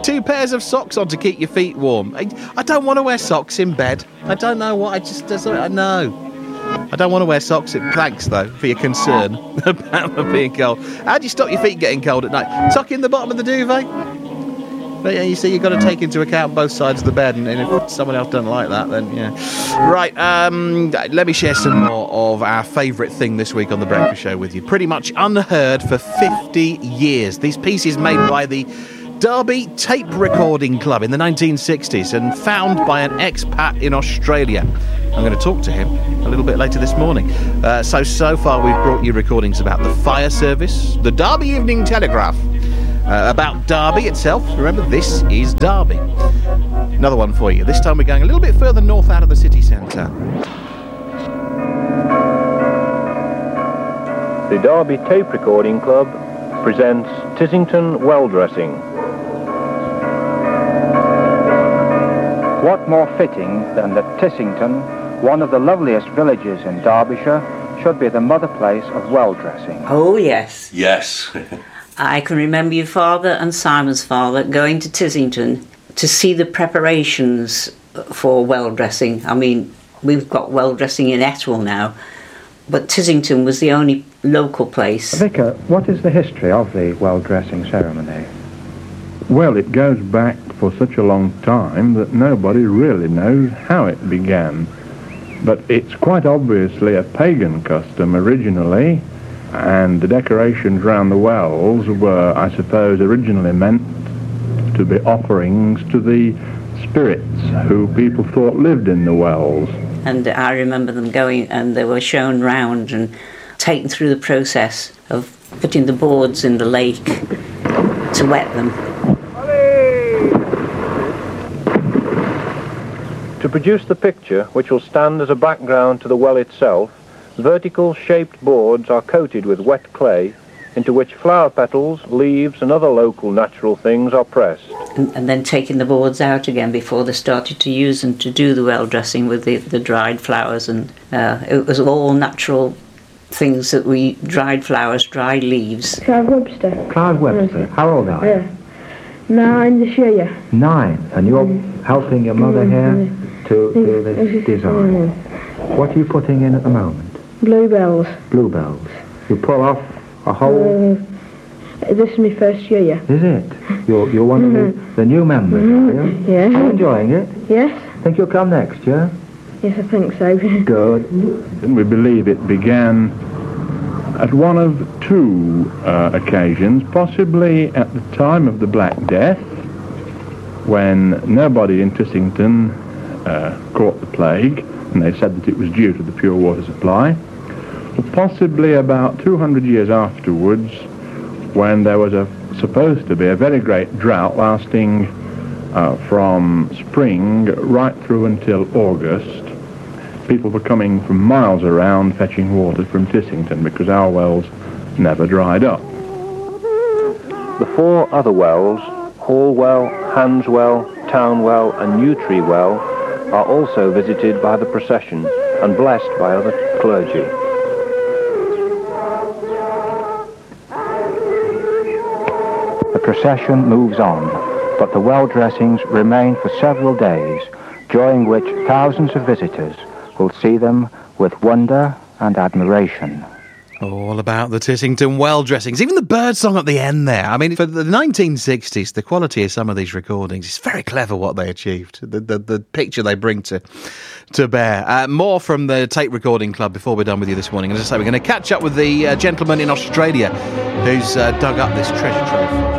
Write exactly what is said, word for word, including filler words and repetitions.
two pairs of socks on to keep your feet warm. I, I don't want to wear socks in bed. I don't know what, I just, that's what I know. I don't want to wear socks. Thanks, though, for your concern about being cold. How do you stop your feet getting cold at night? Tuck in the bottom of the duvet. But yeah, you see, you've got to take into account both sides of the bed, and, and if someone else doesn't like that, then yeah. Right, um, let me share some more of our favourite thing this week on The Breakfast Show with you. Pretty much unheard for fifty years. These pieces made by the Derby Tape Recording Club in the nineteen sixties and found by an expat in Australia. I'm going to talk to him a little bit later this morning. Uh, so, so far we've brought you recordings about the fire service, the Derby Evening Telegraph, uh, about Derby itself. Remember, this is Derby. Another one for you. This time we're going a little bit further north out of the city centre. The Derby Tape Recording Club presents Tissington Well Dressing. What more fitting than that Tissington, one of the loveliest villages in Derbyshire, should be the mother place of well dressing? Oh, yes. Yes. I can remember your father and Simon's father going to Tissington to see the preparations for well dressing. I mean, we've got well dressing in Etwall now, but Tissington was the only local place. Vicar, what is the history of the well dressing ceremony? Well, it goes back for such a long time that nobody really knows how it began. But it's quite obviously a pagan custom originally, and the decorations around the wells were, I suppose, originally meant to be offerings to the spirits who people thought lived in the wells. And I remember them going, and they were shown round and taken through the process of putting the boards in the lake to wet them. To produce the picture, which will stand as a background to the well itself, vertical shaped boards are coated with wet clay, into which flower petals, leaves and other local natural things are pressed. And, and then taking the boards out again before they started to use them to do the well dressing with the, the dried flowers. And uh, it was all natural things that we, dried flowers, dried leaves. Clive Webster. Clive Webster. How old are you? Yeah. Nine this year, yeah. Nine. And you're mm. helping your mother mm. here to do this design. Mm. What are you putting in at the moment? Bluebells. Bluebells. You pull off a whole... Uh, this is my first year, yeah. Is it? You're, you're one mm-hmm. of the, the new members, mm-hmm. are you? Yeah. Are you enjoying it? Yes. Think you'll come next year? Yes, I think so. Good. And we believe it began at one of two uh, occasions, possibly at the time of the Black Death, when nobody in Tissington uh, caught the plague, and they said that it was due to the pure water supply, or possibly about two hundred years afterwards, when there was a supposed to be a very great drought lasting uh, from spring right through until August. People were coming from miles around fetching water from Tissington because our wells never dried up. The four other wells, Hallwell, Hanswell, Townwell and Newtree Well, are also visited by the procession and blessed by other clergy. The procession moves on, but the well dressings remain for several days, during which thousands of visitors will see them with wonder and admiration. All about the Tissington well dressings. Even the bird song at the end there. I mean, for the nineteen sixties, the quality of some of these recordings is very clever what they achieved. The the, the picture they bring to to bear. Uh, more from the Tape Recording Club before we're done with you this morning. And as I say, we're going to catch up with the uh, gentleman in Australia who's uh, dug up this treasure trove.